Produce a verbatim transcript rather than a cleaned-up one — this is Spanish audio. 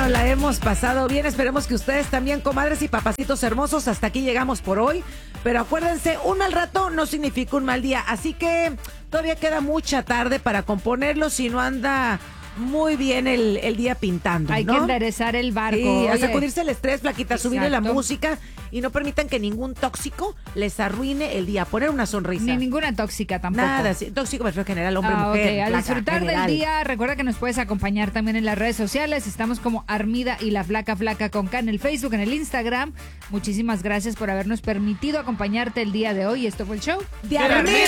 nos la hemos pasado bien. Esperemos que ustedes también, comadres y papacitos hermosos. Hasta aquí llegamos por hoy. Pero acuérdense, un mal rato no significa un mal día. Así que todavía queda mucha tarde para componerlo si no anda muy bien el, el día pintando, Hay ¿no? que enderezar el barco. Sí, a Oye, sacudirse el estrés, Flaquita, subirle la exacto. música y no permitan que ningún tóxico les arruine el día. Poner una sonrisa. Ni ninguna tóxica tampoco. Nada, sí, tóxico me refiero en general, hombre, Ah, mujer. ok. Al flaca, disfrutar general. del día, recuerda que nos puedes acompañar también en las redes sociales. Estamos como Armida y la Flaca Flaca con K en el Facebook, en el Instagram. Muchísimas gracias por habernos permitido acompañarte el día de hoy. Esto fue el show De Armida.